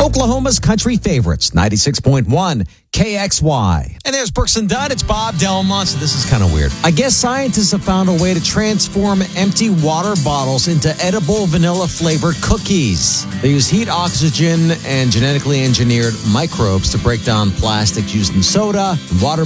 Oklahoma's country favorites, 96.1 KXY. And there's Brooks and Dunn. It's Bob Delmonte. This is kind of weird. I guess scientists have found a way to transform empty water bottles into edible vanilla-flavored cookies. They use heat, oxygen, and genetically engineered microbes to break down plastic used in soda, water